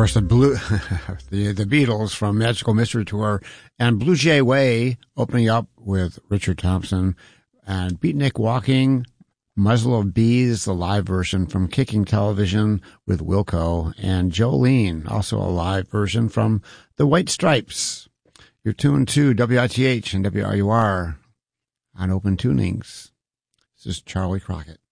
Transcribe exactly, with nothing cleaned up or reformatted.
course, the Blue, the the Beatles from Magical Mystery Tour, and Blue Jay Way opening up with Richard Thompson, and Beatnik Walking, Muzzle of Bees, the live version from Kicking Television with Wilco, and Jolene, also a live version from the White Stripes. You're tuned to W I T H and W R U R on Open Tunings. This is Charlie Crockett.